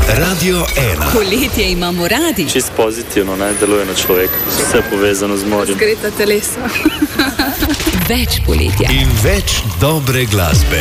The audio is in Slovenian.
Radio 1. Poletje imamo radi. Čist pozitivno, ne, deluje na človeka. Vse povezano z morjem. Razgreta telesa. Več poletja. In več dobre glasbe.